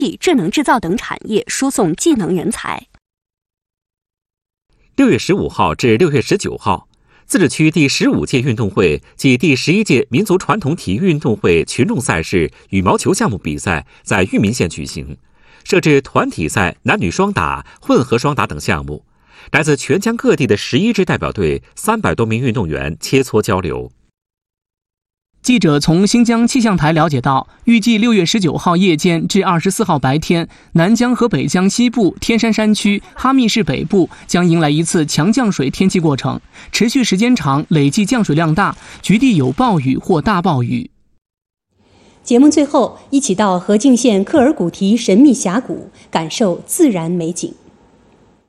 智能制造等产业输送技能人才。 6月15号至6月19号，自治区第15届运动会暨第11届民族传统体育运动会群众赛事羽毛球项目比赛在裕民县举行，设置团体赛、男女双打、混合双打等项目。来自全疆各地的11支代表队300多名运动员切磋交流。 记者从新疆气象台了解到，预计6月19号夜间至24号白天，南疆和北疆西部、天山山区、哈密市北部将迎来一次强降水天气过程，持续时间长，累计降水量大，局地有暴雨或大暴雨。 节目最后，一起到河静县克尔古提神秘峡谷，感受自然美景。